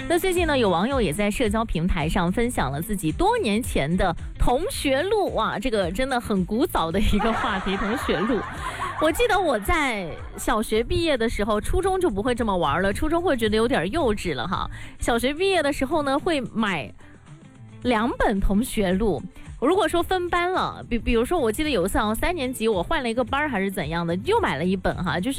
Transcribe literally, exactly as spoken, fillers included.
那最近呢，有网友也在社交平台上分享了自己多年前的同学录，哇，这个真的很古早的一个话题，同学录。我记得我在小学毕业的时候，初中就不会这么玩了，初中会觉得有点幼稚了哈。小学毕业的时候呢，会买两本同学录。如果说分班了，比比如说，我记得有一次啊，三年级我换了一个班还是怎样的，又买了一本哈，就是。